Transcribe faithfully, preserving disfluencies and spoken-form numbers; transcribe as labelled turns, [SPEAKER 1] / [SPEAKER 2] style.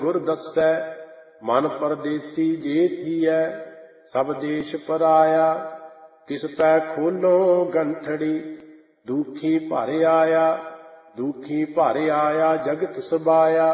[SPEAKER 1] ਗੁਰ ਦੱਸੈ ਮਨ ਪਰਦੇਸੀ ਜੇ ਥੀਐ ਸਭ ਦੇਸ਼ ਪਰਾਇਆ। ਕਿਸ ਪੈ ਖੋਲੋ ਗੰਠੜੀ ਦੁਖੀ ਭਰ ਆਇਆ, ਦੁਖੀ ਭਰ ਆਇਆ ਜਗਤ ਸਬਾਇਆ।